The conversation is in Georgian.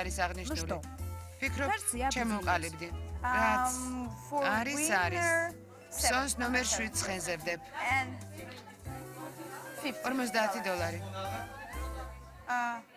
არის აღნიშნული? что? ფიქრობ, Кажется, я ჩემოვყალიბდი. რაც არის. სონს ნომერ 7-ს ხენზებდებ. And $50. $50.